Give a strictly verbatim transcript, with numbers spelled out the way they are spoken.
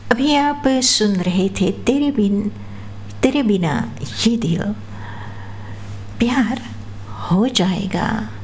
अभी आप सुन रहे थे तेरे बिन तेरे बिना ये दिल। प्यार हो जाएगा।